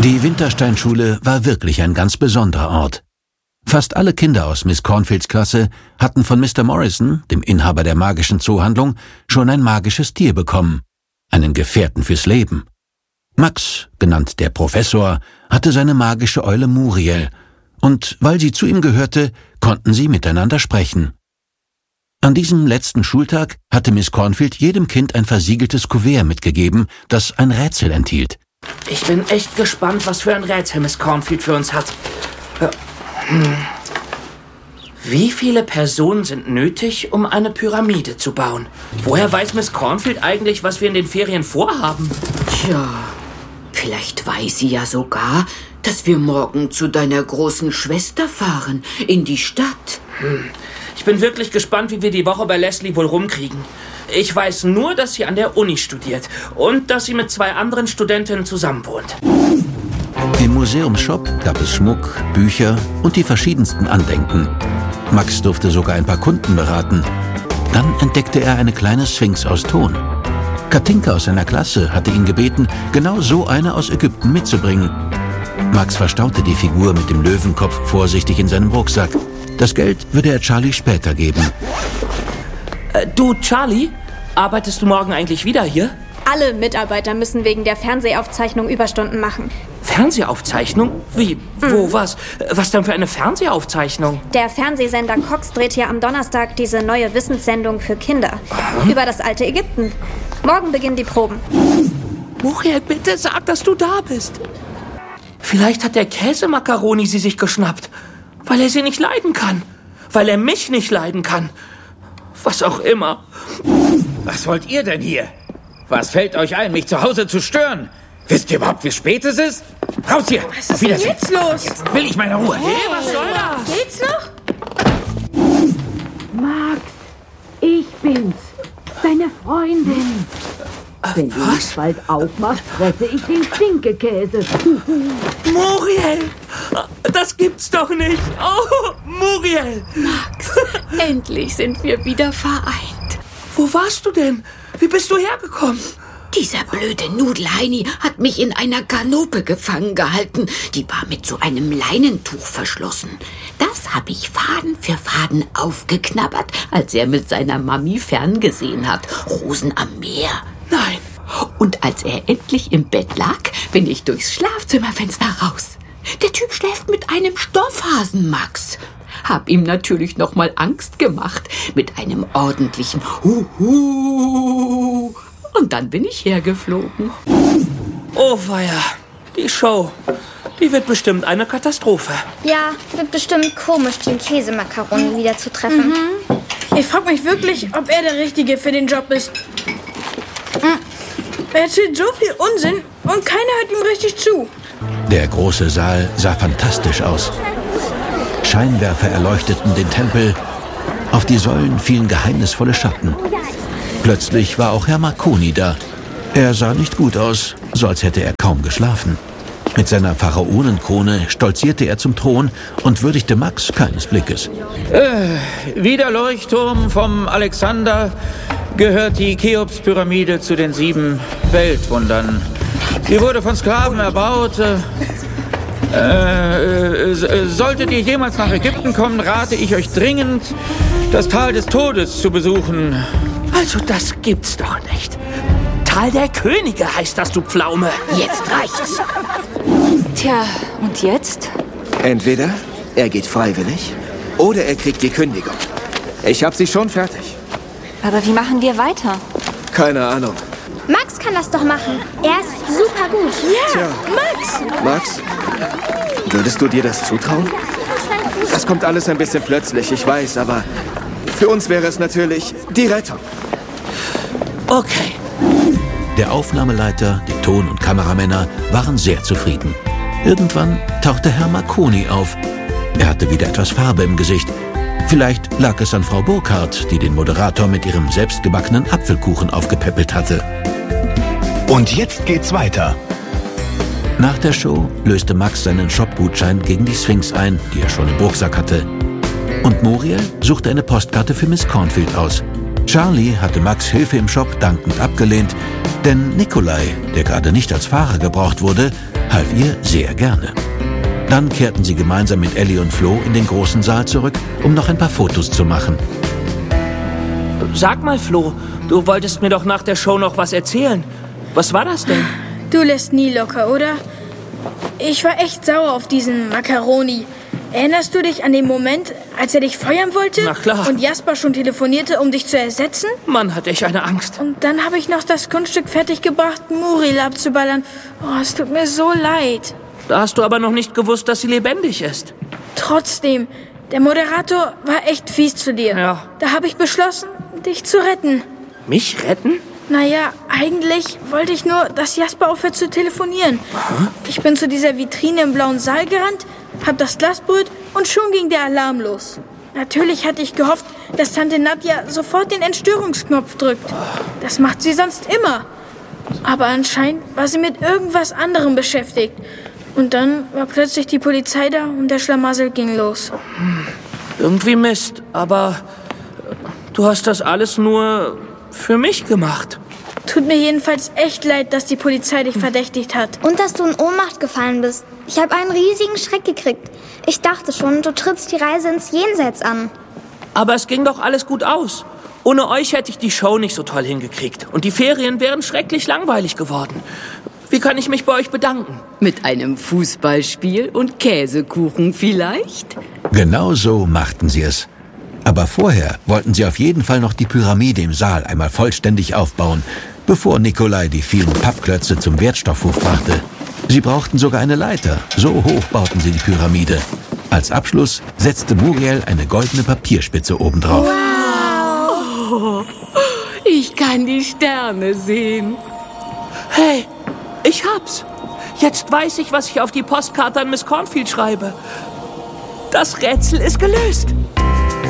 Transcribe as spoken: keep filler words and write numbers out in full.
Die Wintersteinschule war wirklich ein ganz besonderer Ort. Fast alle Kinder aus Miss Cornfields Klasse hatten von Mister Morrison, dem Inhaber der magischen Zoohandlung, schon ein magisches Tier bekommen, einen Gefährten fürs Leben. Max, genannt der Professor, hatte seine magische Eule Muriel, und weil sie zu ihm gehörte, konnten sie miteinander sprechen. An diesem letzten Schultag hatte Miss Cornfield jedem Kind ein versiegeltes Kuvert mitgegeben, das ein Rätsel enthielt. Ich bin echt gespannt, was für ein Rätsel Miss Cornfield für uns hat. Hm. Wie viele Personen sind nötig, um eine Pyramide zu bauen? Woher weiß Miss Cornfield eigentlich, was wir in den Ferien vorhaben? Tja, vielleicht weiß sie ja sogar, dass wir morgen zu deiner großen Schwester fahren, in die Stadt. Hm. Ich bin wirklich gespannt, wie wir die Woche bei Leslie wohl rumkriegen. Ich weiß nur, dass sie an der Uni studiert und dass sie mit zwei anderen Studentinnen zusammenwohnt. Im Museumsshop gab es Schmuck, Bücher und die verschiedensten Andenken. Max durfte sogar ein paar Kunden beraten. Dann entdeckte er eine kleine Sphinx aus Ton. Katinka aus seiner Klasse hatte ihn gebeten, genau so eine aus Ägypten mitzubringen. Max verstaute die Figur mit dem Löwenkopf vorsichtig in seinem Rucksack. Das Geld würde er Charlie später geben. Äh, du, Charlie, arbeitest du morgen eigentlich wieder hier? Alle Mitarbeiter müssen wegen der Fernsehaufzeichnung Überstunden machen. Fernsehaufzeichnung? Wie? Wo? Mhm. Was? Was denn für eine Fernsehaufzeichnung? Der Fernsehsender Cox dreht hier am Donnerstag diese neue Wissenssendung für Kinder. Aha. Über das alte Ägypten. Morgen beginnen die Proben. Muriel, bitte sag, dass du da bist. Vielleicht hat der Käsemakaroni sie sich geschnappt. Weil er sie nicht leiden kann. Weil er mich nicht leiden kann. Was auch immer. Was wollt ihr denn hier? Was fällt euch ein, mich zu Hause zu stören? Wisst ihr überhaupt, wie spät es ist? Raus hier! Was ist denn jetzt los? Jetzt will ich meine Ruhe. Hey, was soll das? Geht's noch? Max, ich bin's. Deine Freundin. Wenn du nicht bald aufmachst, fresse ich den Stinkekäse. Muriel! Das gibt's doch nicht! Oh, Muriel! Max, endlich sind wir wieder vereint. Wo warst du denn? Wie bist du hergekommen? Dieser blöde Nudelheini hat mich in einer Kanope gefangen gehalten. Die war mit so einem Leinentuch verschlossen. Das habe ich Faden für Faden aufgeknabbert, als er mit seiner Mami ferngesehen hat. Rosen am Meer. Nein. Und als er endlich im Bett lag, bin ich durchs Schlafzimmerfenster raus. Der Typ schläft mit einem Stoffhasen, Max. Hab ihm natürlich noch mal Angst gemacht mit einem ordentlichen Huhu. Und dann bin ich hergeflogen. Oh weia, die Show. Die wird bestimmt eine Katastrophe. Ja, wird bestimmt komisch, den Käsemakaroni wieder zu treffen. Mhm. Ich frage mich wirklich, ob er der Richtige für den Job ist. Er erzählt so viel Unsinn und keiner hört ihm richtig zu. Der große Saal sah fantastisch aus. Scheinwerfer erleuchteten den Tempel. Auf die Säulen fielen geheimnisvolle Schatten. Plötzlich war auch Herr Marconi da. Er sah nicht gut aus, so als hätte er kaum geschlafen. Mit seiner Pharaonenkrone stolzierte er zum Thron und würdigte Max keines Blickes. Äh, wie der Leuchtturm vom Alexander gehört die Cheops-Pyramide zu den sieben Weltwundern. Sie wurde von Sklaven erbaut. Äh, äh, solltet ihr jemals nach Ägypten kommen, rate ich euch dringend, das Tal des Todes zu besuchen. Also das gibt's doch nicht. Tal der Könige heißt das, du Pflaume. Jetzt reicht's. Tja, und jetzt? Entweder er geht freiwillig oder er kriegt die Kündigung. Ich hab sie schon fertig. Aber wie machen wir weiter? Keine Ahnung. Max kann das doch machen. Er ist super gut. Ja, Tja. Max! Max, würdest du dir das zutrauen? Das kommt alles ein bisschen plötzlich, ich weiß, aber für uns wäre es natürlich die Rettung. Okay. Der Aufnahmeleiter, die Ton- und Kameramänner waren sehr zufrieden. Irgendwann tauchte Herr Marconi auf. Er hatte wieder etwas Farbe im Gesicht. Vielleicht lag es an Frau Burkhardt, die den Moderator mit ihrem selbstgebackenen Apfelkuchen aufgepäppelt hatte. Und jetzt geht's weiter. Nach der Show löste Max seinen Shop-Gutschein gegen die Sphinx ein, die er schon im Rucksack hatte. Und Muriel suchte eine Postkarte für Miss Cornfield aus. Charlie hatte Max' Hilfe im Shop dankend abgelehnt. Denn Nikolai, der gerade nicht als Fahrer gebraucht wurde, half ihr sehr gerne. Dann kehrten sie gemeinsam mit Ellie und Flo in den großen Saal zurück, um noch ein paar Fotos zu machen. Sag mal, Flo, du wolltest mir doch nach der Show noch was erzählen. Was war das denn? Du lässt nie locker, oder? Ich war echt sauer auf diesen Macaroni. Erinnerst du dich an den Moment, als er dich feuern wollte? Na klar. Und Jasper schon telefonierte, um dich zu ersetzen? Mann, hatte ich eine Angst. Und dann habe ich noch das Kunststück fertiggebracht, Muriel abzuballern. Oh, es tut mir so leid. Da hast du aber noch nicht gewusst, dass sie lebendig ist. Trotzdem, der Moderator war echt fies zu dir. Ja. Da habe ich beschlossen, dich zu retten. Mich retten? Naja, eigentlich wollte ich nur, dass Jasper aufhört zu telefonieren. Aha. Ich bin zu dieser Vitrine im blauen Saal gerannt, hab das Glas berührt und schon ging der Alarm los. Natürlich hatte ich gehofft, dass Tante Nadja sofort den Entstörungsknopf drückt. Das macht sie sonst immer. Aber anscheinend war sie mit irgendwas anderem beschäftigt. Und dann war plötzlich die Polizei da und der Schlamassel ging los. Hm, irgendwie Mist, aber du hast das alles nur für mich gemacht. Tut mir jedenfalls echt leid, dass die Polizei dich verdächtigt hat. Und dass du in Ohnmacht gefallen bist. Ich habe einen riesigen Schreck gekriegt. Ich dachte schon, du trittst die Reise ins Jenseits an. Aber es ging doch alles gut aus. Ohne euch hätte ich die Show nicht so toll hingekriegt. Und die Ferien wären schrecklich langweilig geworden. Wie kann ich mich bei euch bedanken? Mit einem Fußballspiel und Käsekuchen vielleicht? Genau so machten sie es. Aber vorher wollten sie auf jeden Fall noch die Pyramide im Saal einmal vollständig aufbauen, bevor Nikolai die vielen Pappklötze zum Wertstoffhof brachte. Sie brauchten sogar eine Leiter, so hoch bauten sie die Pyramide. Als Abschluss setzte Muriel eine goldene Papierspitze obendrauf. Wow! Ich kann die Sterne sehen. Hey, ich hab's. Jetzt weiß ich, was ich auf die Postkarte an Miss Cornfield schreibe. Das Rätsel ist gelöst.